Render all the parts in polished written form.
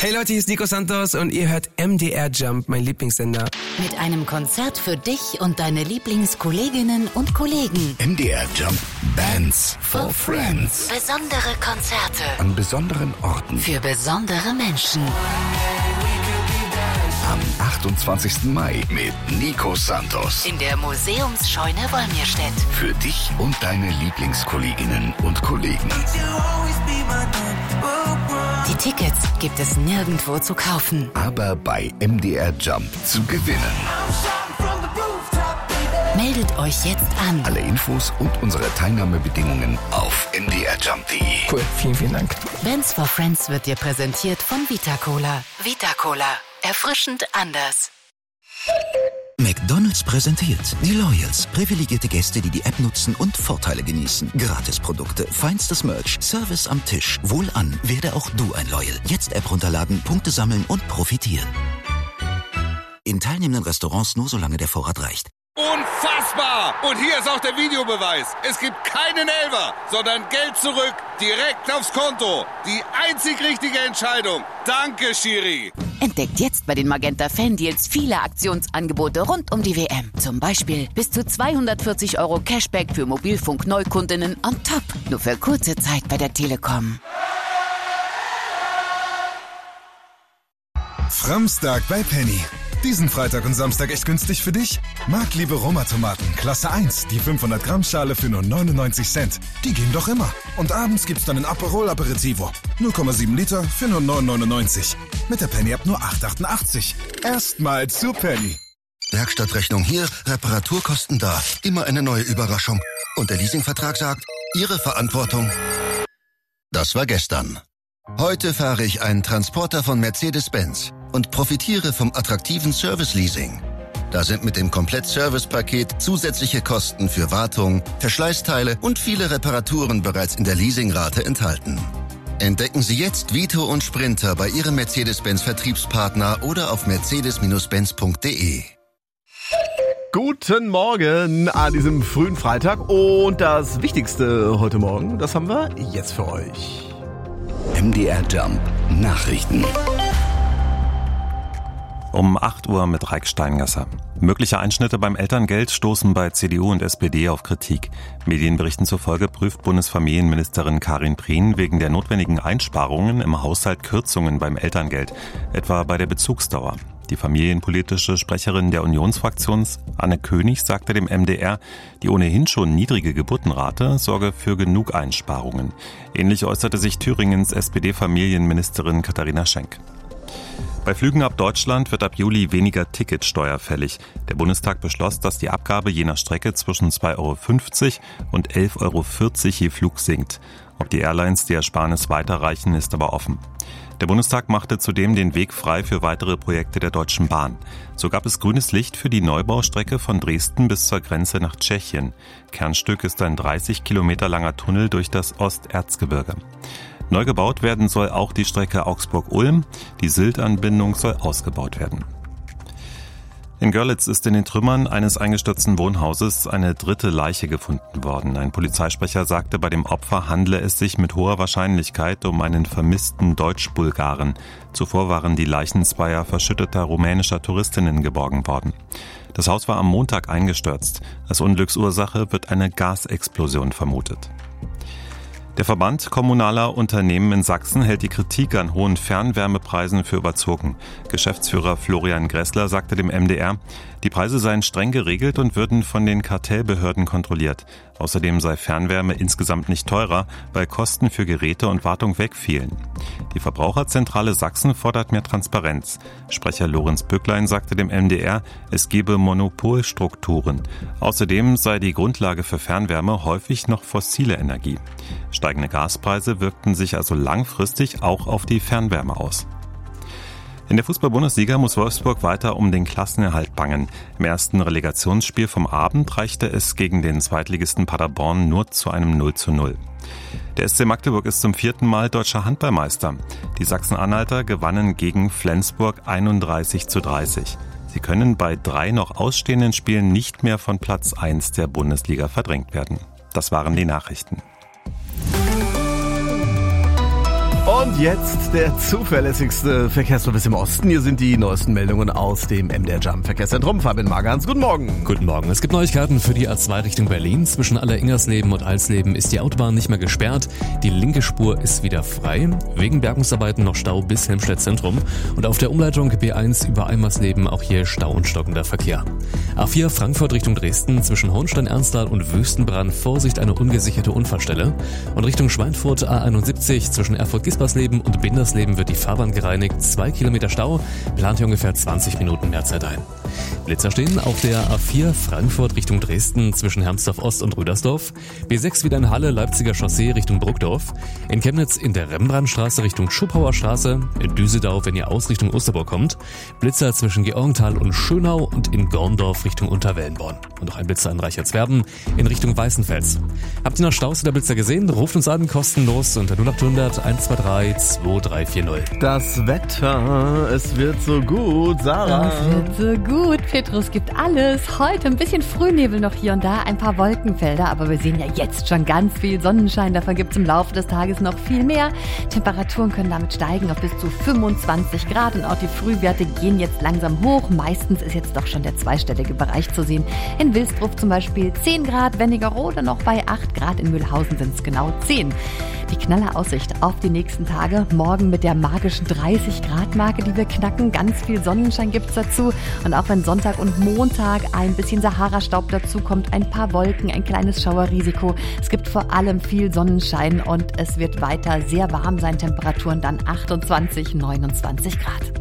Hey Leute, hier ist Nico Santos und ihr hört MDR Jump, mein Lieblingssender. Mit einem Konzert für dich und deine Lieblingskolleginnen und Kollegen. MDR Jump, Bands for Friends. Besondere Konzerte. An besonderen Orten. Für besondere Menschen. Am 28. Mai mit Nico Santos. In der Museumsscheune Wolmirstedt. Für dich und deine Lieblingskolleginnen und Kollegen. Die Tickets gibt es nirgendwo zu kaufen. Aber bei MDR Jump zu gewinnen. Meldet euch jetzt an. Alle Infos und unsere Teilnahmebedingungen auf mdrjump.de. Cool, vielen, vielen Dank. Bands for Friends wird dir präsentiert von Vita-Cola. Vita-Cola. Erfrischend anders. McDonald's präsentiert die Loyals. Privilegierte Gäste, die die App nutzen und Vorteile genießen. Gratisprodukte, feinstes Merch, Service am Tisch. Wohlan, werde auch du ein Loyal. Jetzt App runterladen, Punkte sammeln und profitieren. In teilnehmenden Restaurants nur solange der Vorrat reicht. Unfassbar! Und hier ist auch der Videobeweis. Es gibt keinen Elfer, sondern Geld zurück, direkt aufs Konto. Die einzig richtige Entscheidung. Danke, Schiri. Entdeckt jetzt bei den Magenta Fan-Deals viele Aktionsangebote rund um die WM. Zum Beispiel bis zu 240 € Cashback für Mobilfunk-Neukundinnen on top. Nur für kurze Zeit bei der Telekom. Framstag bei Penny. Diesen Freitag und Samstag echt günstig für dich? Marktliebe Roma-Tomaten, Klasse 1, die 500 Gramm Schale für nur 99 Cent. Die gehen doch immer. Und abends gibt's dann ein Aperol Aperitivo. 0,7 Liter für nur 9,99. Mit der Penny-App nur 8,88. Erstmal zu Penny. Werkstattrechnung hier, Reparaturkosten da. Immer eine neue Überraschung. Und der Leasingvertrag sagt, Ihre Verantwortung. Das war gestern. Heute fahre ich einen Transporter von Mercedes-Benz und profitiere vom attraktiven Service-Leasing. Da sind mit dem Komplett-Service-Paket zusätzliche Kosten für Wartung, Verschleißteile und viele Reparaturen bereits in der Leasingrate enthalten. Entdecken Sie jetzt Vito und Sprinter bei Ihrem Mercedes-Benz-Vertriebspartner oder auf mercedes-benz.de. Guten Morgen an diesem frühen Freitag und das Wichtigste heute Morgen, das haben wir jetzt für euch. MDR Jump Nachrichten. Um 8 Uhr mit Raik Steingasser. Mögliche Einschnitte beim Elterngeld stoßen bei CDU und SPD auf Kritik. Medienberichten zufolge prüft Bundesfamilienministerin Karin Prien wegen der notwendigen Einsparungen im Haushalt Kürzungen beim Elterngeld, etwa bei der Bezugsdauer. Die familienpolitische Sprecherin der Unionsfraktion, Anne König, sagte dem MDR, die ohnehin schon niedrige Geburtenrate sorge für genug Einsparungen. Ähnlich äußerte sich Thüringens SPD-Familienministerin Katharina Schenk. Bei Flügen ab Deutschland wird ab Juli weniger Ticketsteuer fällig. Der Bundestag beschloss, dass die Abgabe je nach Strecke zwischen 2,50 € und 11,40 € je Flug sinkt. Ob die Airlines die Ersparnis weiterreichen, ist aber offen. Der Bundestag machte zudem den Weg frei für weitere Projekte der Deutschen Bahn. So gab es grünes Licht für die Neubaustrecke von Dresden bis zur Grenze nach Tschechien. Kernstück ist ein 30 Kilometer langer Tunnel durch das Osterzgebirge. Neu gebaut werden soll auch die Strecke Augsburg-Ulm. Die Sylt-Anbindung soll ausgebaut werden. In Görlitz ist in den Trümmern eines eingestürzten Wohnhauses eine dritte Leiche gefunden worden. Ein Polizeisprecher sagte, bei dem Opfer handle es sich mit hoher Wahrscheinlichkeit um einen vermissten Deutsch-Bulgaren. Zuvor waren die Leichen zweier verschütteter rumänischer Touristinnen geborgen worden. Das Haus war am Montag eingestürzt. Als Unglücksursache wird eine Gasexplosion vermutet. Der Verband kommunaler Unternehmen in Sachsen hält die Kritik an hohen Fernwärmepreisen für überzogen. Geschäftsführer Florian Gressler sagte dem MDR, die Preise seien streng geregelt und würden von den Kartellbehörden kontrolliert. Außerdem sei Fernwärme insgesamt nicht teurer, weil Kosten für Geräte und Wartung wegfielen. Die Verbraucherzentrale Sachsen fordert mehr Transparenz. Sprecher Lorenz Bücklein sagte dem MDR, es gebe Monopolstrukturen. Außerdem sei die Grundlage für Fernwärme häufig noch fossile Energie. Steigende Gaspreise wirkten sich also langfristig auch auf die Fernwärme aus. In der Fußball-Bundesliga muss Wolfsburg weiter um den Klassenerhalt bangen. Im ersten Relegationsspiel vom Abend reichte es gegen den Zweitligisten Paderborn nur zu einem 0:0. Der SC Magdeburg ist zum 4. Mal deutscher Handballmeister. Die Sachsen-Anhalter gewannen gegen Flensburg 31:30. Sie können bei 3 noch ausstehenden Spielen nicht mehr von Platz 1 der Bundesliga verdrängt werden. Das waren die Nachrichten. Und jetzt der zuverlässigste Verkehrsservice im Osten. Hier sind die neuesten Meldungen aus dem MDR Jump Verkehrszentrum. Fabian Magans, guten Morgen. Guten Morgen. Es gibt Neuigkeiten für die A2 Richtung Berlin. Zwischen Aller-Ingersleben und Alsleben ist die Autobahn nicht mehr gesperrt. Die linke Spur ist wieder frei. Wegen Bergungsarbeiten noch Stau bis Helmstedt Zentrum. Und auf der Umleitung B1 über Eimersleben auch hier Stau und stockender Verkehr. A4 Frankfurt Richtung Dresden. Zwischen Hohenstein-Ernsthal und Wüstenbrand Vorsicht, eine ungesicherte Unfallstelle. Und Richtung Schweinfurt A71 zwischen Erfurt-Gispersleben und Bindersleben wird die Fahrbahn gereinigt. 2 Kilometer Stau, plant hier ungefähr 20 Minuten mehr Zeit ein. Blitzer stehen auf der A4 Frankfurt Richtung Dresden zwischen Hermsdorf Ost und Rüdersdorf. B6 wieder in Halle, Leipziger Chaussee Richtung Burgdorf. In Chemnitz in der Rembrandtstraße Richtung Schupauer Straße. In Düsedau, wenn ihr aus Richtung Osterburg kommt. Blitzer zwischen Georgenthal und Schönau und in Gorndorf Richtung Unterwellenborn. Und noch ein Blitzer in Reichertswerden in Richtung Weißenfels. Habt ihr noch Staus oder Blitzer gesehen? Ruft uns an, kostenlos unter 0800 123 2340. Das Wetter, es wird so gut, Sarah. Es wird so gut. Petrus gibt alles. Heute ein bisschen Frühnebel noch hier und da, ein paar Wolkenfelder, aber wir sehen ja jetzt schon ganz viel Sonnenschein. Davon gibt es im Laufe des Tages noch viel mehr. Temperaturen können damit steigen auf bis zu 25 Grad und auch die Frühwerte gehen jetzt langsam hoch. Meistens ist jetzt doch schon der zweistellige Bereich zu sehen. In Wilsdruff zum Beispiel 10 Grad, Wernigerode noch bei 8 Grad, in Mühlhausen sind es genau 10. Die Knalleraussicht auf die nächsten Tage. Morgen mit der magischen 30-Grad-Marke, die wir knacken. Ganz viel Sonnenschein gibt's dazu. Und auch wenn Sonntag und Montag ein bisschen Sahara-Staub dazu kommt, ein paar Wolken, ein kleines Schauerrisiko. Es gibt vor allem viel Sonnenschein und es wird weiter sehr warm sein. Temperaturen dann 28, 29 Grad.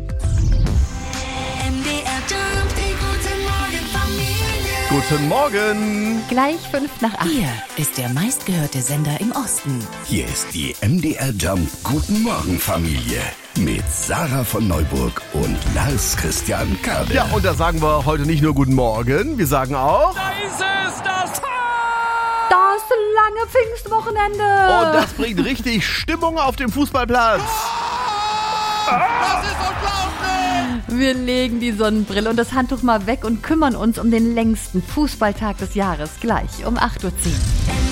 Guten Morgen. Gleich 7:55. Hier ist der meistgehörte Sender im Osten. Hier ist die MDR Jump Guten Morgen Familie mit Sarah von Neuburg und Lars Christian Kade. Ja, und da sagen wir heute nicht nur Guten Morgen, wir sagen auch... Da ist es, das lange Pfingstwochenende. Und das bringt richtig Stimmung auf dem Fußballplatz. Das ist unglaublich! Wir legen die Sonnenbrille und das Handtuch mal weg und kümmern uns um den längsten Fußballtag des Jahres. Gleich um 8:10 Uhr.